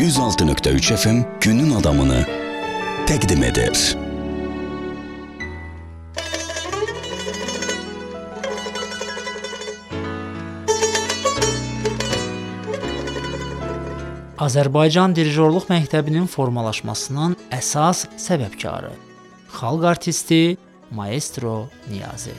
106.3 FM günün adamını təqdim edir. Azərbaycan dirijorluq məktəbinin formalaşmasının əsas səbəbkarı, xalq artisti Maestro Niyazi.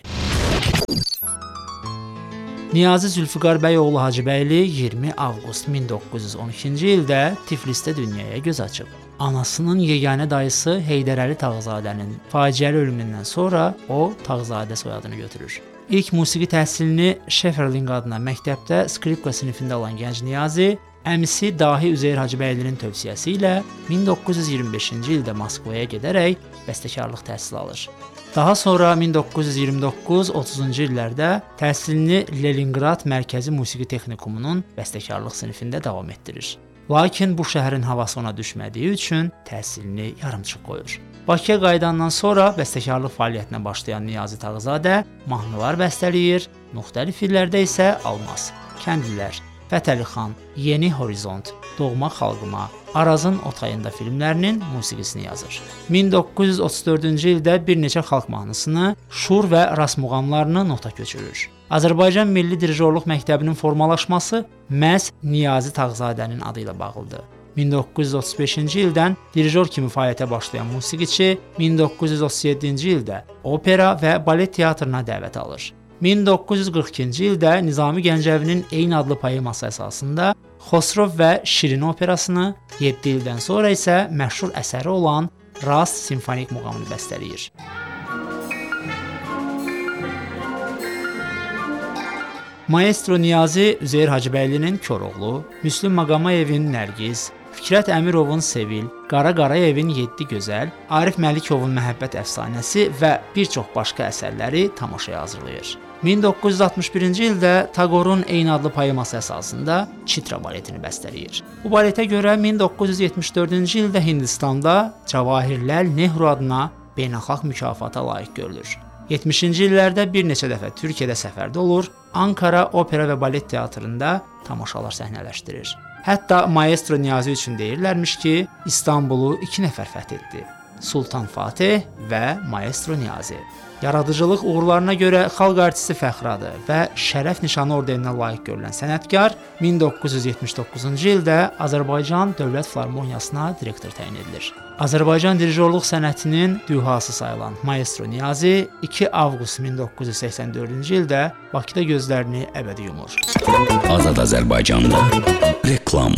Niyazi Zülfüqar bəyoğlu Hacıbəyli 20 avqust 1912-ci ildə Tiflisdə dünyaya göz açıb. Anasının yeganə dayısı Heydər Əli Tağzadənin faciəli ölümündən sonra o Tağzadə soyadını götürür. İlk musiqi təhsilini Şeferling adına məktəbdə skripka sinifində alan gənc Niyazi, əmisi Dahi Üzeyir Hacıbəylinin tövsiyəsi ilə 1925-ci ildə Moskvaya gedərək bəstəkarlıq təhsili alır. Daha sonra 1929-30-cu illərdə təhsilini Leningrad Mərkəzi Musiqi Texnikumunun bəstəkarlıq sinifində davam etdirir. Lakin bu şəhərin havası ona düşmədiyi üçün təhsilini yarımçıq qoyur. Bakıya qayıdandan sonra bəstəkarlıq fəaliyyətinə başlayan Niyazi Tağzadə mahnılar bəstələyir, müxtəlif illərdə isə Almaz, Kəndlilər, Fətəli xan, Yeni Horizont, Doğma xalqıma, Arazın Otayında filmlərinin musiqisini yazır. 1934-cü ildə bir neçə xalq mahnısını, şur və ras muğamlarını nota köçürür. Azərbaycan Milli Dirijorluq Məktəbinin formalaşması məhz Niyazi Tağzadənin adı ilə bağlıdır. 1935-ci ildən dirijor kimi fəaliyyətə başlayan musiqiçi 1937-ci ildə opera və balet teatrına dəvət alır. 1942-ci ildə Nizami Gəncəvinin eyni adlı poeması əsasında Xosrov və Şirin operasını, 7 ildən sonra isə məşhur əsəri olan Rast simfonik muğamını bəstələyir. Maestro Niyazi Üzeyir Hacıbəylinin Koroğlu, Müslüm Maqamayevin Nərgiz, Fikrət Əmirovun Sevil, Qara Qarayevin 7 Gözəl, Arif Məlikovun Məhəbbət əfsanəsi və bir çox başqa əsərləri tamaşaya hazırlayır. 1961-ci ildə Tagorun eyni adlı poeması əsasında Çitra baletini bəstələyir. Bu baletə görə 1974-cü ildə Hindistanda Cavahirləl Nehru adına beynəlxalq mükafata layiq görülür. 70-ci illərdə bir neçə dəfə Türkiyədə səfərdə olur, Ankara Opera və Balet Teatrında tamaşalar səhnələşdirir. Hətta Maestro Niyazi üçün deyirlərmiş ki, İstanbulu 2 nəfər fəth etdi. Sultan Fatih və Maestro Niyazi. Yaradıcılıq uğurlarına görə xalq artisti fəxradı və şərəf nişanı ordeninə layiq görülən sənətkar 1979-cu ildə Azərbaycan Dövlət Filarmoniyasına direktor təyin edilir. Azərbaycan dirijorluq sənətinin dühası sayılan Maestro Niyazi 2 avqust 1984-cü ildə Bakıda gözlərini əbədi yumur. Azad Azərbaycanda reklam.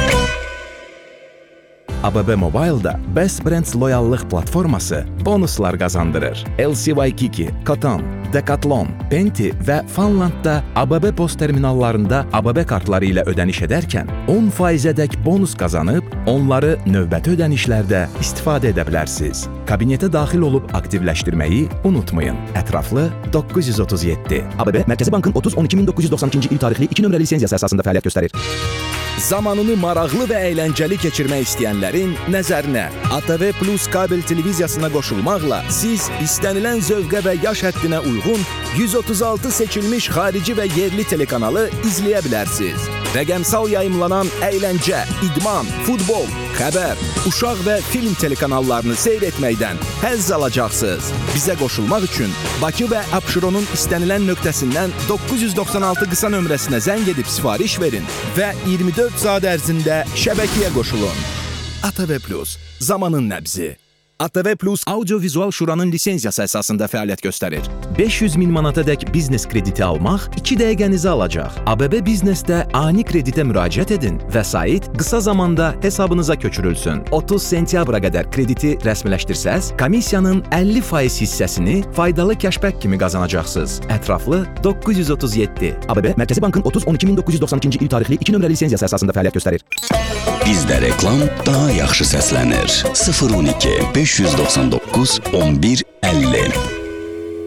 ABB Mobile'da Best Brands loyallıq platforması bonuslar qazandırır. LC Waikiki, Kotan, Decathlon, Penti və Funlandda ABB post terminallarında ABB kartları ilə ödəniş edərkən 10%-ədək bonus qazanıb, onları növbəti ödənişlərdə istifadə edə bilərsiniz. Kabinetə daxil olub aktivləşdirməyi unutmayın. Ətraflı 937. ABB Mərkəzi Bankın 30-12-1992-ci il tarixli 2 nömrəli lisenziyası əsasında fəaliyyət göstərir. Zamanını maraqlı və əyləncəli keçirmək istəyənlərin nəzərinə ATV Plus kabel televiziyasına qoşulmaqla siz istənilən zövqə və yaş həddinə uyğun 136 seçilmiş xarici və yerli telekanalı izləyə bilərsiniz. Rəqəmsal yayımlanan əyləncə, idman, futbol, xəbər, uşaq və film telekanallarını seyr etməkdən həzz alacaqsınız. Bizə qoşulmaq üçün Bakı və Abşeronun istənilən nöqtəsindən 996 qısa nömrəsinə zəng edib sifariş verin və 24 saat ərzində şəbəkəyə qoşulun. ATV Plus, zamanın nəbzi. ATV Plus Audio-Vizual Şuranın lisenziyası əsasında fəaliyyət göstərir. 500 min manatadək biznes krediti almaq 2 dəqiqənizi alacaq. ABB Biznesdə ani kreditə müraciət edin və sayt qısa zamanda hesabınıza köçürülsün. 30 sentyabra qədər krediti rəsmiləşdirsəz, komissiyanın 50% hissəsini faydalı kəşbək kimi qazanacaqsınız. Ətraflı 937. ABB Mərkəzi Bankın 30-12-1992-ci il tarixli 2 nömrəli lisenziyası əsasında fəaliyyət göstərir. Bizdə reklam daha yaxşı səslənir. 012 599 11 50